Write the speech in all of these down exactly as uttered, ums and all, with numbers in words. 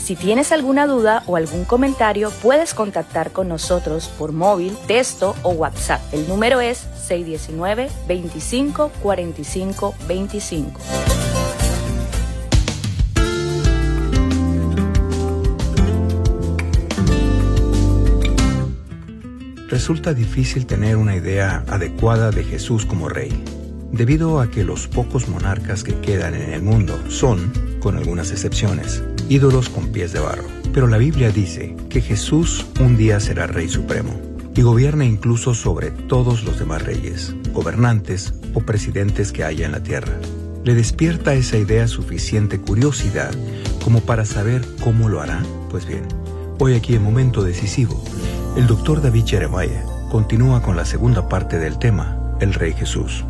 Si tienes alguna duda o algún comentario, puedes contactar con nosotros por móvil, texto o WhatsApp. El número es seis uno nueve, veinticinco, cuarenta y cinco, veinticinco. Resulta difícil tener una idea adecuada de Jesús como rey, debido a que los pocos monarcas que quedan en el mundo son, con algunas excepciones, ídolos con pies de barro. Pero la Biblia dice que Jesús un día será Rey Supremo y gobierna incluso sobre todos los demás reyes, gobernantes o presidentes que haya en la tierra. ¿Le despierta esa idea suficiente curiosidad como para saber cómo lo hará? Pues bien, hoy aquí en Momento Decisivo, el doctor David Jeremiah continúa con la segunda parte del tema, el Rey Jesús.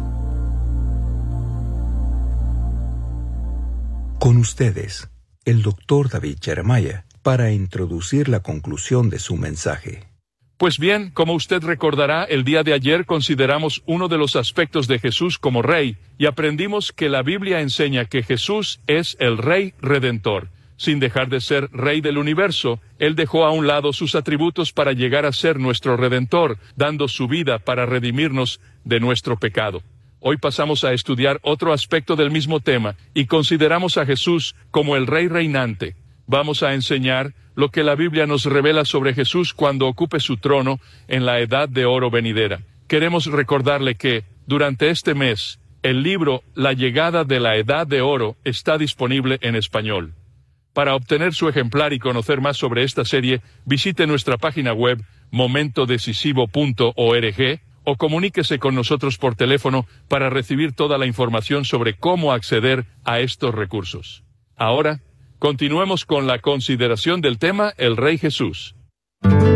Con ustedes, el doctor David Jeremiah, para introducir la conclusión de su mensaje. Pues bien, como usted recordará, el día de ayer consideramos uno de los aspectos de Jesús como Rey, y aprendimos que la Biblia enseña que Jesús es el Rey Redentor. Sin dejar de ser Rey del universo, Él dejó a un lado sus atributos para llegar a ser nuestro Redentor, dando su vida para redimirnos de nuestro pecado. Hoy pasamos a estudiar otro aspecto del mismo tema, y consideramos a Jesús como el Rey reinante. Vamos a enseñar lo que la Biblia nos revela sobre Jesús cuando ocupe su trono en la Edad de Oro venidera. Queremos recordarle que, durante este mes, el libro La llegada de la Edad de Oro está disponible en español. Para obtener su ejemplar y conocer más sobre esta serie, visite nuestra página web momento decisivo punto org o comuníquese con nosotros por teléfono para recibir toda la información sobre cómo acceder a estos recursos. Ahora, continuemos con la consideración del tema El Rey Jesús.